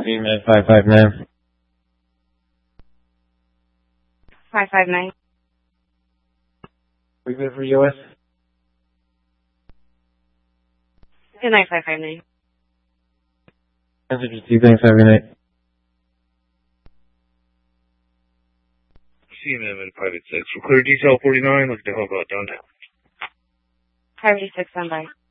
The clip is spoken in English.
CMAD 559. 559. We good for US? Good night, 559. Message received, thanks, have a good night. CMAD 586. For clear detail 49, looking to help out downtown. 586, standby.